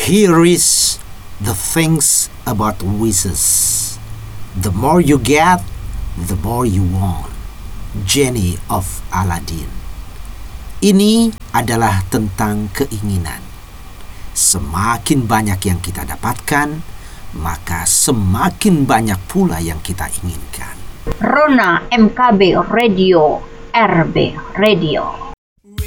Here is the things about wishes. The more you get, the more you want. Genie of Aladdin. Ini adalah tentang keinginan. Semakin banyak yang kita dapatkan, maka semakin banyak pula yang kita inginkan. Rona MKB Radio, RB Radio.